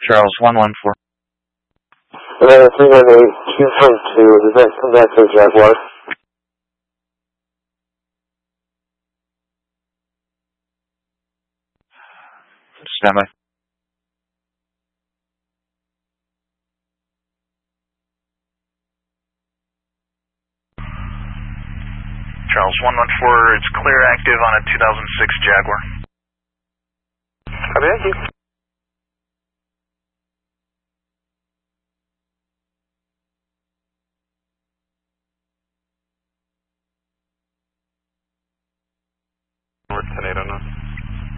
Charles 114. 318-242, does that come back to a Jaguar? Stand by. Charles 114, it's clear active on a 2006 Jaguar. Copy, thank you. North 10-809.